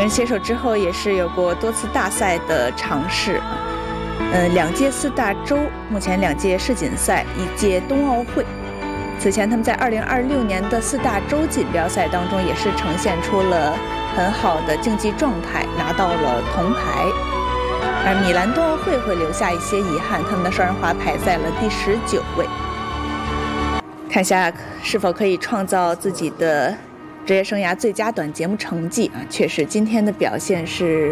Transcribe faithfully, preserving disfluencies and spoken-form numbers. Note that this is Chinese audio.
人携手之后，也是有过多次大赛的尝试，呃，两届四大洲，目前两届世锦赛，一届冬奥会。此前，他们在二零二六年的四大洲锦标赛当中，也是呈现出了很好的竞技状态，拿到了铜牌。而米兰冬奥会会留下一些遗憾，他们的双人滑排在了第十九位。看一下是否可以创造自己的职业生涯最佳短节目成绩啊！确实，今天的表现是